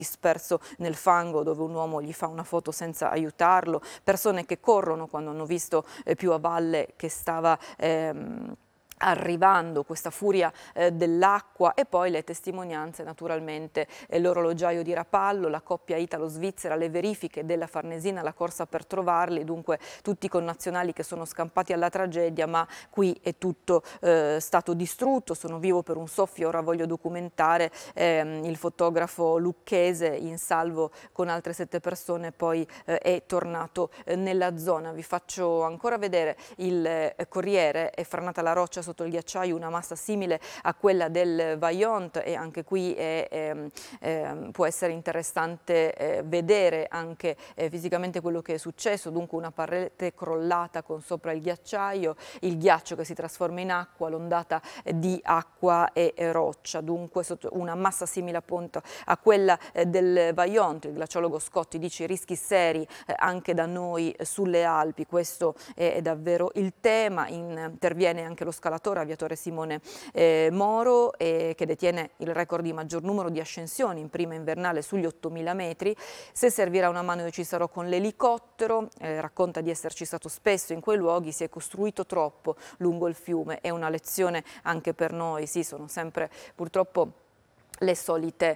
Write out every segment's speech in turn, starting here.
disperso nel fango dove un uomo gli fa una foto senza aiutarlo, persone che corrono quando hanno visto più a valle che stava arrivando questa furia dell'acqua, e poi le testimonianze naturalmente, l'orologiaio di Rapallo, la coppia italo-svizzera, le verifiche della Farnesina, la corsa per trovarli, dunque tutti i connazionali che sono scampati alla tragedia, ma qui è tutto stato distrutto. Sono vivo per un soffio, ora voglio documentare. Il fotografo lucchese, in salvo con altre 7 persone, poi è tornato nella zona. Vi faccio ancora vedere il Corriere. È franata la roccia sotto il ghiacciaio, una massa simile a quella del Vajont, e anche qui può essere interessante vedere anche fisicamente quello che è successo. Dunque una parete crollata con sopra il ghiacciaio, il ghiaccio che si trasforma in acqua, l'ondata di acqua e roccia, dunque sotto una massa simile appunto a quella del Vajont. Il glaciologo Scotti dice rischi seri anche da noi sulle Alpi, questo è davvero il tema. Interviene anche lo scalatore aviatore Simone Moro, che detiene il record di maggior numero di ascensioni in prima invernale sugli 8.000 metri. Se servirà una mano io ci sarò con l'elicottero, racconta di esserci stato spesso in quei luoghi, si è costruito troppo lungo il fiume, è una lezione anche per noi. Sì, sono sempre purtroppo le solite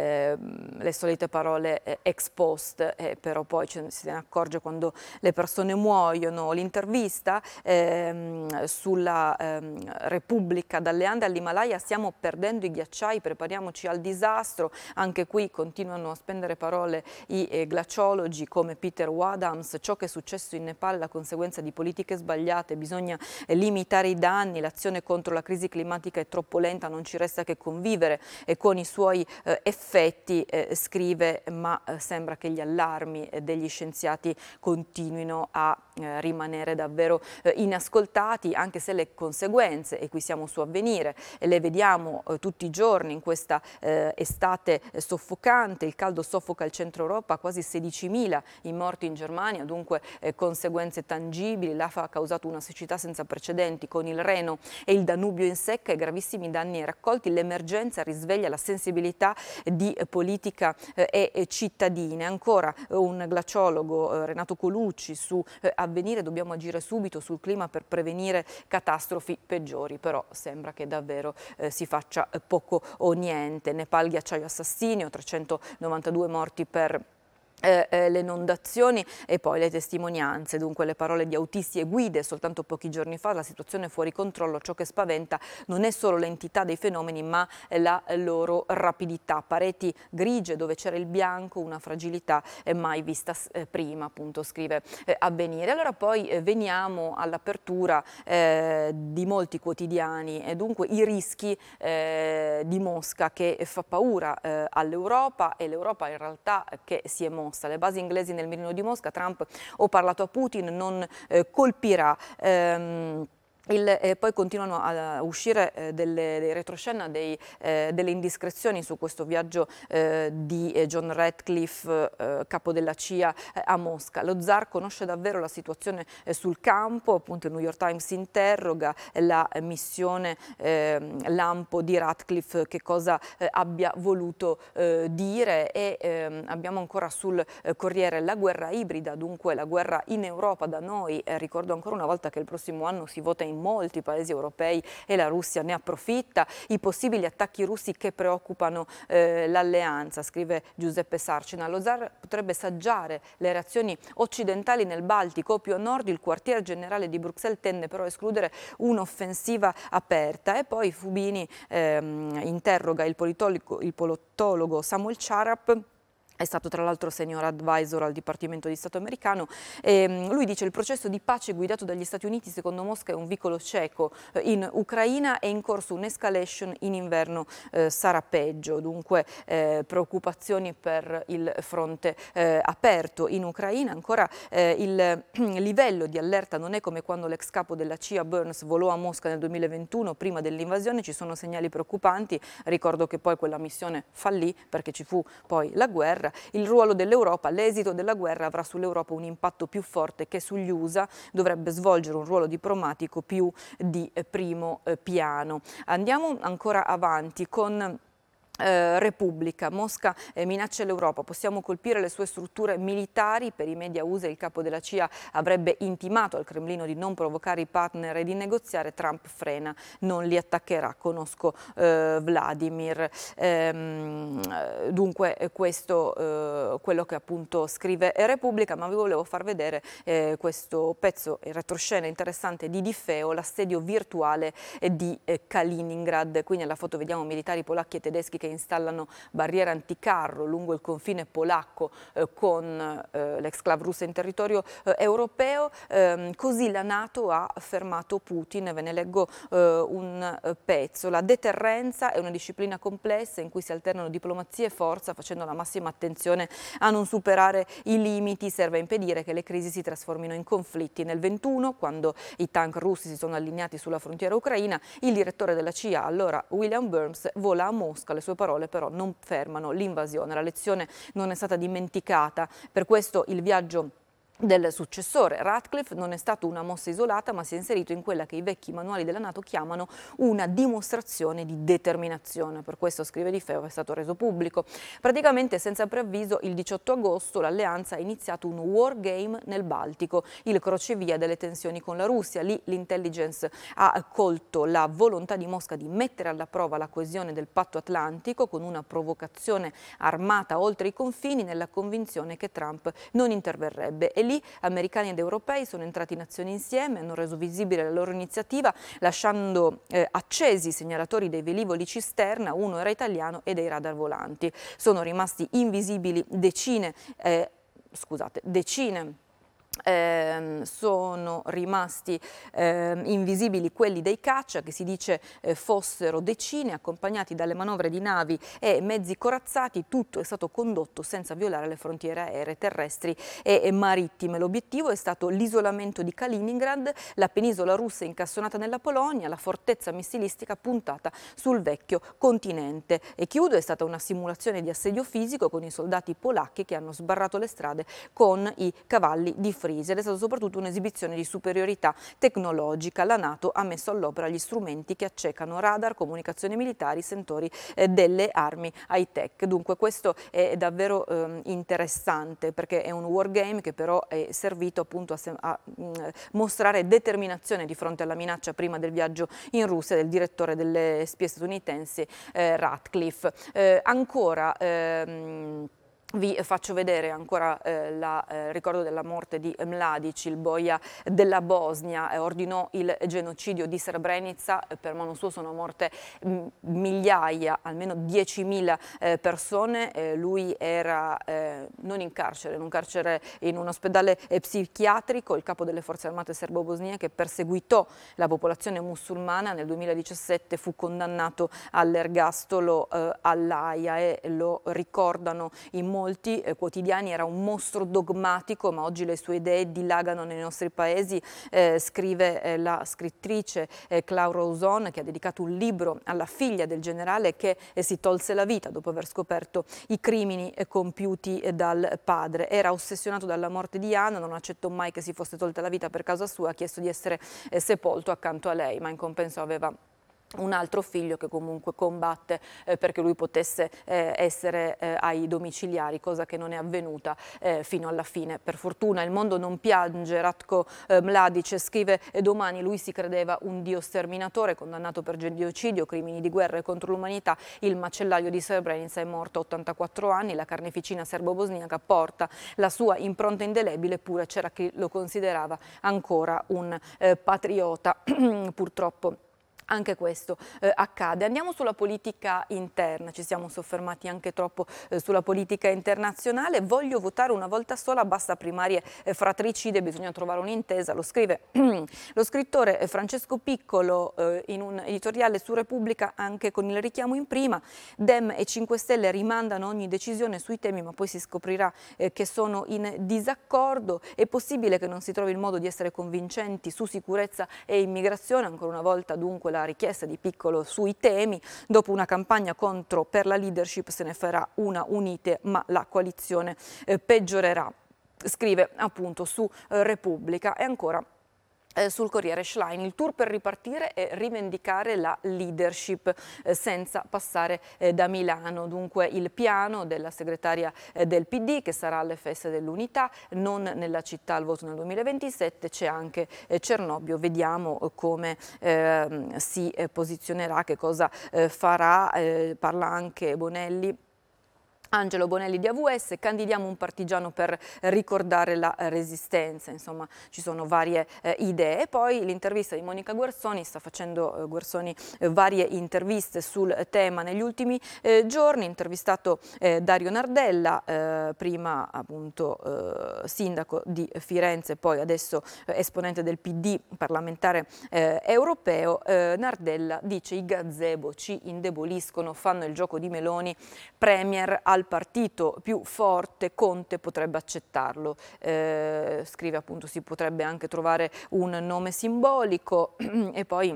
parole ex post, però poi se ne accorge quando le persone muoiono. L'intervista sulla Repubblica: dalle Ande all'Himalaya stiamo perdendo i ghiacciai, prepariamoci al disastro. Anche qui continuano a spendere parole i glaciologi come Peter Wadhams. Ciò che è successo in Nepal è la conseguenza di politiche sbagliate, bisogna limitare i danni, l'azione contro la crisi climatica è troppo lenta, non ci resta che convivere e con i suoi effetti, scrive, ma sembra che gli allarmi degli scienziati continuino a rimanere davvero inascoltati, anche se le conseguenze, e qui siamo su Avvenire, le vediamo tutti i giorni in questa estate soffocante. Il caldo soffoca il centro Europa, quasi 16.000 i morti in Germania, dunque conseguenze tangibili. L'AFA ha causato una siccità senza precedenti con il Reno e il Danubio in secca e gravissimi danni raccolti. L'emergenza risveglia la sensibilità di politica e cittadine. Ancora un glaciologo, Renato Colucci, su Avvenire: dobbiamo agire subito sul clima per prevenire catastrofi peggiori, però sembra che davvero si faccia poco o niente. Nepal, ghiacciaio assassinio, 392 morti per le inondazioni, e poi le testimonianze, dunque le parole di autisti e guide. Soltanto pochi giorni fa la situazione è fuori controllo, ciò che spaventa non è solo l'entità dei fenomeni ma la loro rapidità. Pareti grigie dove c'era il bianco, una fragilità mai vista prima, appunto, scrive Avvenire. Allora poi veniamo all'apertura di molti quotidiani, e dunque i rischi di Mosca, che fa paura all'Europa, e l'Europa in realtà che si è mossa. Le basi inglesi nel mirino di Mosca, Trump: ho parlato a Putin, non colpirà. Poi continuano a uscire dei retroscena, delle indiscrezioni su questo viaggio di John Ratcliffe, capo della CIA, a Mosca. Lo zar conosce davvero la situazione sul campo, appunto il New York Times interroga la missione lampo di Ratcliffe, che cosa abbia voluto dire. E abbiamo ancora sul Corriere la guerra ibrida, dunque la guerra in Europa da noi. Ricordo ancora una volta che il prossimo anno si vota in molti paesi europei e la Russia ne approfitta. I possibili attacchi russi che preoccupano l'alleanza, scrive Giuseppe Sarcina. Lo zar potrebbe saggiare le reazioni occidentali nel Baltico. Più a nord il quartier generale di Bruxelles tende però a escludere un'offensiva aperta. E poi Fubini interroga il politologo Samuel Charap. È stato tra l'altro senior advisor al Dipartimento di Stato americano. Lui dice: il processo di pace guidato dagli Stati Uniti secondo Mosca è un vicolo cieco. In Ucraina è in corso un'escalation, in inverno sarà peggio. Dunque preoccupazioni per il fronte aperto in Ucraina. Ancora il livello di allerta non è come quando l'ex capo della CIA Burns volò a Mosca nel 2021, prima dell'invasione. Ci sono segnali preoccupanti. Ricordo che poi quella missione fallì perché ci fu poi la guerra. Il ruolo dell'Europa: l'esito della guerra avrà sull'Europa un impatto più forte che sugli USA, dovrebbe svolgere un ruolo diplomatico più di primo piano. Andiamo ancora avanti con Repubblica, Mosca minaccia l'Europa, possiamo colpire le sue strutture militari. Per i media USA il capo della CIA avrebbe intimato al Cremlino di non provocare i partner e di negoziare. Trump frena, non li attaccherà, conosco Vladimir. Dunque questo quello che appunto scrive Repubblica, ma vi volevo far vedere questo pezzo in retroscena interessante di Di Feo, l'assedio virtuale di Kaliningrad. Qui nella foto vediamo militari polacchi e tedeschi che installano barriere anticarro lungo il confine polacco con l'exclave russa in territorio europeo. Così la NATO ha fermato Putin. Ve ne leggo un pezzo. La deterrenza è una disciplina complessa in cui si alternano diplomazia e forza, facendo la massima attenzione a non superare i limiti. Serve a impedire che le crisi si trasformino in conflitti. Nel 21, quando i tank russi si sono allineati sulla frontiera ucraina, il direttore della CIA, allora William Burns, vola a Mosca. Le sue parole però non fermano l'invasione. La lezione non è stata dimenticata, per questo il viaggio del successore Ratcliffe non è stato una mossa isolata, ma si è inserito in quella che i vecchi manuali della NATO chiamano una dimostrazione di determinazione. Per questo, scrive Di Feo, è stato reso pubblico. Praticamente senza preavviso il 18 agosto l'alleanza ha iniziato un war game nel Baltico, il crocevia delle tensioni con la Russia. Lì l'intelligence ha colto la volontà di Mosca di mettere alla prova la coesione del patto atlantico con una provocazione armata oltre i confini, nella convinzione che Trump non interverrebbe. E lì americani ed europei sono entrati in azione insieme, hanno reso visibile la loro iniziativa, lasciando accesi i segnalatori dei velivoli cisterna. Uno era italiano e dei radar volanti. Sono rimasti invisibili decine sono rimasti invisibili quelli dei caccia, che si dice fossero decine, accompagnati dalle manovre di navi e mezzi corazzati. Tutto è stato condotto senza violare le frontiere aeree, terrestri e marittime. L'obiettivo è stato l'isolamento di Kaliningrad, la penisola russa incastonata nella Polonia, la fortezza missilistica puntata sul vecchio continente. E chiudo, è stata una simulazione di assedio fisico con i soldati polacchi che hanno sbarrato le strade con i cavalli di Frisia. Ed è stata soprattutto un'esibizione di superiorità tecnologica. La NATO ha messo all'opera gli strumenti che accecano radar, comunicazioni militari, sentori delle armi high-tech. Dunque questo è davvero interessante, perché è un wargame che però è servito appunto a mostrare determinazione di fronte alla minaccia prima del viaggio in Russia del direttore delle spie statunitensi Ratcliffe. Vi faccio vedere ancora il ricordo della morte di Mladic, il boia della Bosnia. Ordinò il genocidio di Srebrenica. Per mano sua sono morte migliaia, almeno 10.000 persone. Lui era non in carcere, in un ospedale psichiatrico. Il capo delle forze armate serbo-bosniache perseguitò la popolazione musulmana. Nel 2017 fu condannato all'ergastolo all'Aia e lo ricordano in molti quotidiani. Era un mostro dogmatico, ma oggi le sue idee dilagano nei nostri paesi, scrive la scrittrice Claudia Ozon, che ha dedicato un libro alla figlia del generale che si tolse la vita dopo aver scoperto i crimini compiuti dal padre. Era ossessionato dalla morte di Anna, non accettò mai che si fosse tolta la vita per causa sua, ha chiesto di essere sepolto accanto a lei, ma in compenso aveva un altro figlio che comunque combatte perché lui potesse essere ai domiciliari, cosa che non è avvenuta fino alla fine. Per fortuna il mondo non piange. Ratko Mladic scrive domani: lui si credeva un dio sterminatore, condannato per genocidio, crimini di guerra e contro l'umanità. Il macellaio di Srebrenica è morto a 84 anni, la carneficina serbo-bosniaca porta la sua impronta indelebile, eppure c'era chi lo considerava ancora un patriota. Purtroppo anche questo accade. Andiamo sulla politica interna, ci siamo soffermati anche troppo sulla politica internazionale. Voglio votare una volta sola, basta primarie fratricide, bisogna trovare un'intesa. Lo scrive lo scrittore Francesco Piccolo in un editoriale su Repubblica, anche con il richiamo in prima. Dem e 5 Stelle rimandano ogni decisione sui temi, ma poi si scoprirà che sono in disaccordo. È possibile che non si trovi il modo di essere convincenti su sicurezza e immigrazione. Ancora una volta dunque la richiesta di Piccolo sui temi. Dopo una campagna contro per la leadership se ne farà una unite, ma la coalizione peggiorerà, scrive appunto su Repubblica. E ancora Sul Corriere Schlein, il tour per ripartire e rivendicare la leadership senza passare da Milano. Dunque il piano della segretaria del PD, che sarà alle feste dell'Unità, non nella città al voto nel 2027, c'è anche Cernobbio, vediamo come si posizionerà, che cosa farà, parla anche Bonelli. Angelo Bonelli di AVS, candidiamo un partigiano per ricordare la resistenza, insomma ci sono varie idee. Poi l'intervista di Monica Guerzoni, sta facendo Guerzoni varie interviste sul tema negli ultimi giorni, intervistato Dario Nardella, prima appunto sindaco di Firenze, poi adesso esponente del PD, parlamentare europeo. Nardella dice: i gazebo ci indeboliscono, fanno il gioco di Meloni, premier al partito più forte, Conte potrebbe accettarlo. Scrive appunto si potrebbe anche trovare un nome simbolico e poi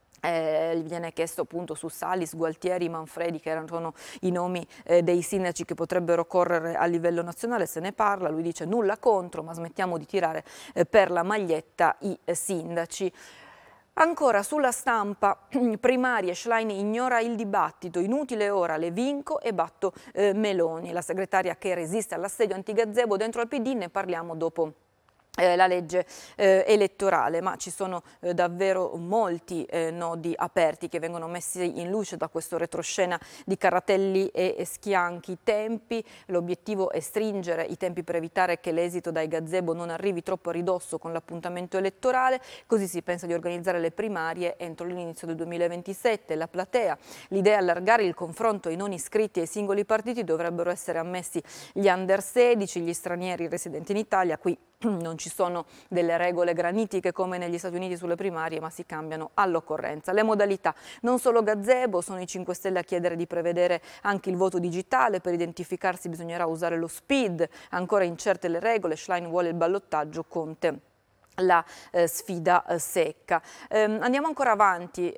gli viene chiesto appunto su Salis, Gualtieri, Manfredi, che erano i nomi dei sindaci che potrebbero correre a livello nazionale, se ne parla, lui dice nulla contro, ma smettiamo di tirare per la maglietta i sindaci. Ancora sulla Stampa, primarie, Schlein ignora il dibattito, inutile ora, le vinco e batto Meloni, la segretaria che resiste all'assedio antigazebo dentro al PD, ne parliamo dopo la legge elettorale, ma ci sono davvero molti nodi aperti che vengono messi in luce da questo retroscena di Carratelli e Schianchi. Tempi, l'obiettivo è stringere i tempi per evitare che l'esito dai gazebo non arrivi troppo a ridosso con l'appuntamento elettorale, così si pensa di organizzare le primarie entro l'inizio del 2027. La platea, l'idea è allargare il confronto ai non iscritti ai singoli partiti, dovrebbero essere ammessi gli under 16, gli stranieri residenti in Italia, qui non ci sono delle regole granitiche come negli Stati Uniti sulle primarie, ma si cambiano all'occorrenza. Le modalità, non solo gazebo, sono i 5 Stelle a chiedere di prevedere anche il voto digitale, per identificarsi bisognerà usare lo SPID, ancora incerte le regole, Schlein vuole il ballottaggio, Conte la sfida secca. Andiamo ancora avanti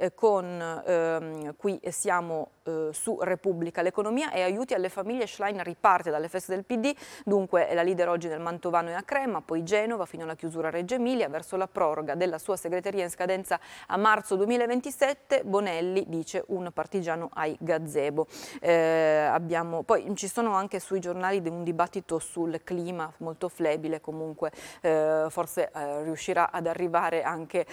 qui siamo su Repubblica, l'economia e aiuti alle famiglie. Schlein riparte dalle feste del PD, dunque è la leader oggi nel Mantovano e a Crema, poi Genova fino alla chiusura a Reggio Emilia, verso la proroga della sua segreteria in scadenza a marzo 2027. Bonelli dice un partigiano ai gazebo. Poi ci sono anche sui giornali un dibattito sul clima molto flebile, comunque forse riuscirà ad arrivare anche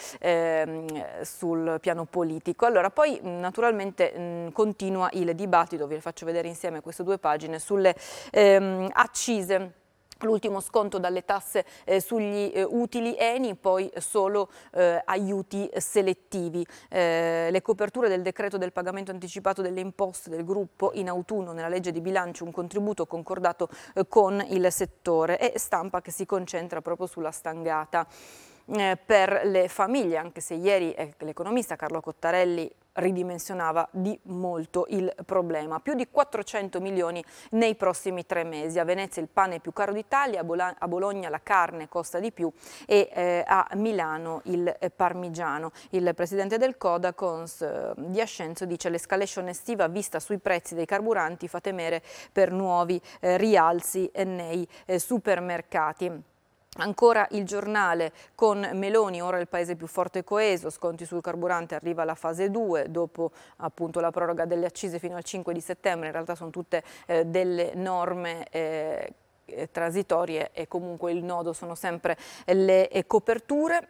sul piano politico. Allora, poi naturalmente continua il dibattito, vi faccio vedere insieme queste due pagine, sulle accise. L'ultimo sconto dalle tasse sugli utili Eni, poi solo aiuti selettivi. Le coperture del decreto del pagamento anticipato delle imposte del gruppo in autunno nella legge di bilancio, un contributo concordato con il settore, e Stampa che si concentra proprio sulla stangata per le famiglie, anche se ieri l'economista Carlo Cottarelli ridimensionava di molto il problema. Più di 400 milioni nei prossimi 3 mesi. A Venezia il pane è più caro d'Italia, a Bologna la carne costa di più e a Milano il parmigiano. Il presidente del Codacons di Ascenzo dice: l'escalation estiva vista sui prezzi dei carburanti fa temere per nuovi rialzi nei supermercati. Ancora il giornale con Meloni, ora il paese più forte e coeso, sconti sul carburante, arriva la fase 2, dopo appunto la proroga delle accise fino al 5 di settembre, in realtà sono tutte delle norme transitorie e comunque il nodo sono sempre le coperture.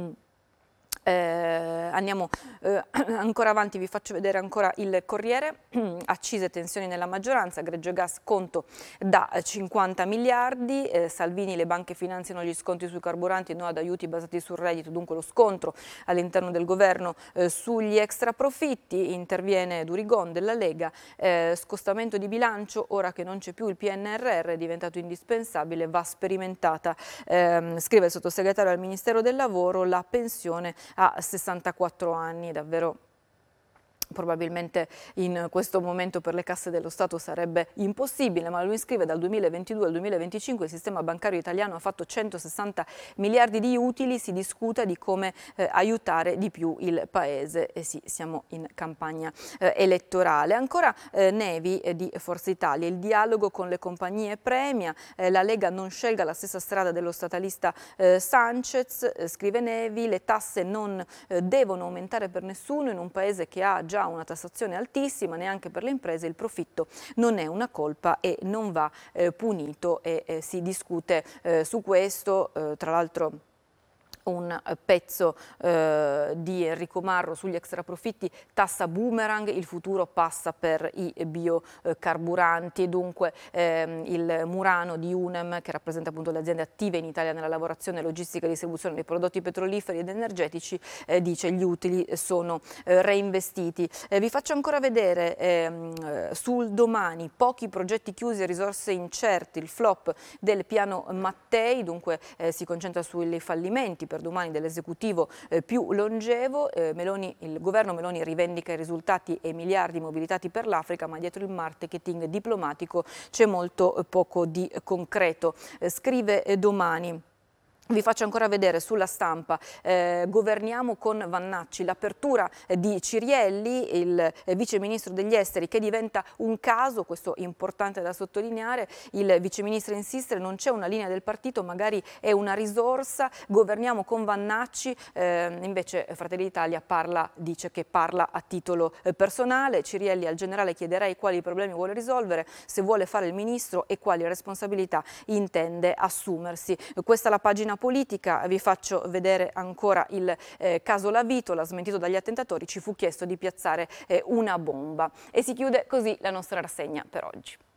Andiamo ancora avanti, vi faccio vedere ancora il Corriere, accise, tensioni nella maggioranza, Greggio Gas conto da 50 miliardi, Salvini, le banche finanziano gli sconti sui carburanti, no ad aiuti basati sul reddito, dunque lo scontro all'interno del governo sugli extra profitti, interviene Durigon della Lega, scostamento di bilancio, ora che non c'è più il PNRR è diventato indispensabile, va sperimentata, scrive il sottosegretario al Ministero del Lavoro, la pensione a 64 anni, davvero Probabilmente in questo momento per le casse dello Stato sarebbe impossibile, ma lui scrive: dal 2022 al 2025 il sistema bancario italiano ha fatto 160 miliardi di utili, si discute di come aiutare di più il Paese. E sì, siamo in campagna elettorale. Ancora Nevi di Forza Italia: il dialogo con le compagnie premia, la Lega non scelga la stessa strada dello statalista Sanchez, scrive Nevi, le tasse non devono aumentare per nessuno in un Paese che ha già una tassazione altissima, neanche per le imprese, il profitto non è una colpa e non va punito, e si discute su questo, tra l'altro un pezzo di Enrico Marro sugli extraprofitti: tassa boomerang, il futuro passa per i biocarburanti. Dunque il Murano di UNEM, che rappresenta appunto le aziende attive in Italia nella lavorazione, logistica e distribuzione dei prodotti petroliferi ed energetici, dice gli utili sono reinvestiti. Vi faccio ancora vedere sul Domani: pochi progetti chiusi e risorse incerte, il flop del piano Mattei. Dunque si concentra sui fallimenti per domani dell'esecutivo più longevo. Il governo Meloni rivendica i risultati e i miliardi mobilitati per l'Africa, ma dietro il marketing diplomatico c'è molto poco di concreto. Scrive Domani. Vi faccio ancora vedere sulla Stampa: governiamo con Vannacci, l'apertura di Cirielli, il vice ministro degli esteri, che diventa un caso, questo importante da sottolineare. Il vice ministro insiste: non c'è una linea del partito, magari è una risorsa, governiamo con Vannacci. Invece Fratelli d'Italia dice che parla a titolo personale. Cirielli: al generale chiederei quali problemi vuole risolvere, se vuole fare il ministro e quali responsabilità intende assumersi. Questa è la pagina politica. Vi faccio vedere ancora il caso Lavitola, smentito dagli attentatori, ci fu chiesto di piazzare una bomba. E si chiude così la nostra rassegna per oggi.